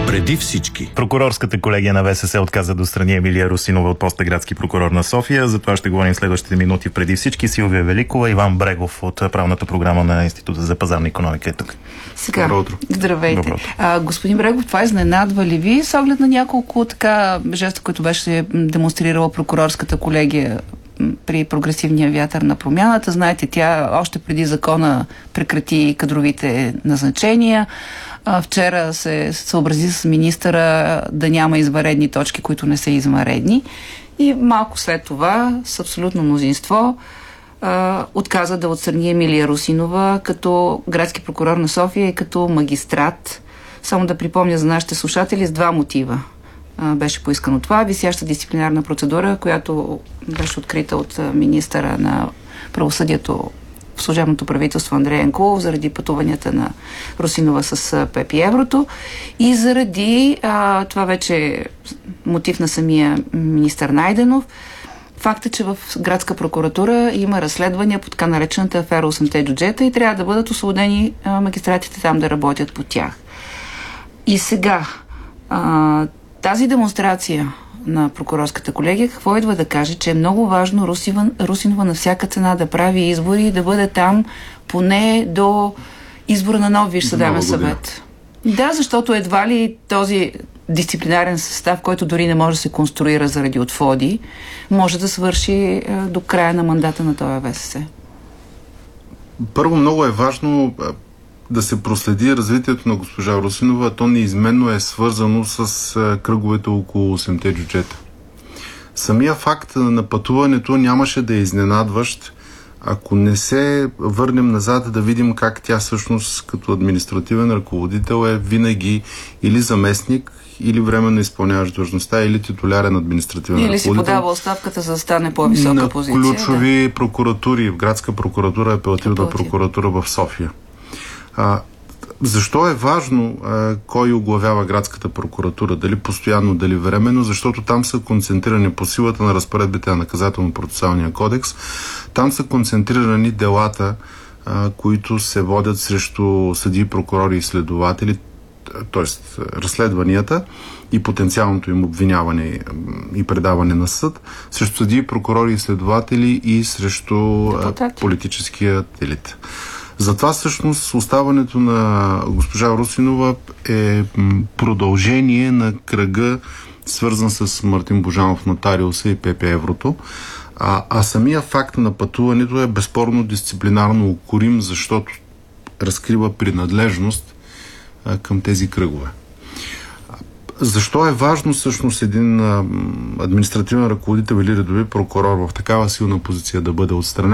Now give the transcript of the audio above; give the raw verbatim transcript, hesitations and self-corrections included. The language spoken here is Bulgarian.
Преди всички. Прокурорската колегия на ВСС отказа да отстрани Емилия Русинова от поста градски прокурор на София. За това ще говорим следващите минути в Преди всички. Силвия Великова, Иван Брегов от правната програма на Института за пазарна икономика е тук. Сега, Добро утро. Здравейте. Добро утро. А, господин Брегов, това изненадва ли ви с оглед на няколко така жеста, които беше демонстрирала прокурорската колегия при прогресивния вятър на промяната? Знаете, тя още преди закона прекрати кадровите назначения. А, вчера се съобрази с министъра да няма извънредни точки, които не са извънредни. И малко след това, с абсолютно мнозинство, а, отказа да отстрани Емилия Русинова като градски прокурор на София и като магистрат. Само да припомня за нашите слушатели с два мотива а, беше поискано това. Висяща дисциплинарна процедура, която беше открита от министъра на правосъдието в служебното правителство Андрей Янкулов заради пътуванията на Русинова с Пепи Еврото и заради а, това вече мотив на самия министър Найденов. Факт е, че в градска прокуратура има разследвания по така наречената афера осемте джуджета и трябва да бъдат освободени а, магистратите там да работят по тях. И сега а, тази демонстрация на прокурорската колегия, какво идва да каже, че е много важно Русинова, Русинова на всяка цена да прави избори и да бъде там поне до избора на нов Висш съдебен съвет. Да, защото едва ли този дисциплинарен състав, който дори не може да се конструира заради отводи, може да свърши е, до края на мандата на този ВСС. Първо, много е важно да се проследи развитието на госпожа Русинова. То неизменно е свързано с кръговете около осемте джуджета. Самия факт на пътуването нямаше да е изненадващ, ако не се върнем назад да видим как тя всъщност като административен ръководител е винаги или заместник, или временно изпълняващ длъжността, или титулярен административен или ръководител. Или си подава оставката, за да стане по-висока на позиция. На ключови да. прокуратури, в градска прокуратура, апелативна прокуратура в София. А, защо е важно а, кой оглавява градската прокуратура, дали постоянно, дали временно? Защото там са концентрирани по силата на разпоредбите на наказателно-процесуалния кодекс, там са концентрирани делата, а, които се водят срещу съдии, прокурори и следователи, т.е. разследванията и потенциалното им обвиняване и предаване на съд, срещу съдии, прокурори и следователи и срещу а, политическият елит. Затова всъщност оставането на госпожа Русинова е продължение на кръга, свързан с Мартин Божанов, нотариуса и Пепи Еврото. А, а самия факт на пътуването е безспорно дисциплинарно укорим, защото разкрива принадлежност а, към тези кръгове. Защо е важно всъщност един а, административен ръководител или редови прокурор в такава силна позиция да бъде отстранен?